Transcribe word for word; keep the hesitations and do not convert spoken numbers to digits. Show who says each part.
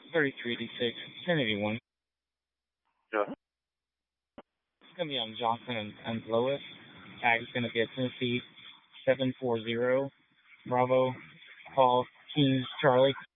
Speaker 1: thirty-three eighty-six, ten eighty-one.
Speaker 2: Yeah.
Speaker 1: It's going to be on Johnson and, and Lois. Tag's going to be at Tennessee seven four zero. Bravo. Paul Keynes Charlie.